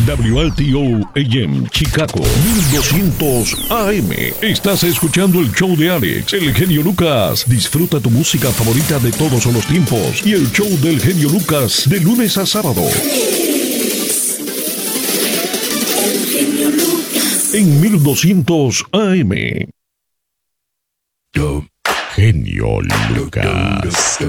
WRTO AM Chicago 1200 AM. Estás escuchando el show de Alex, el genio Lucas. Disfruta tu música favorita de todos los tiempos y el show del genio Lucas de lunes a sábado. En 1200 AM. Genio Lucas.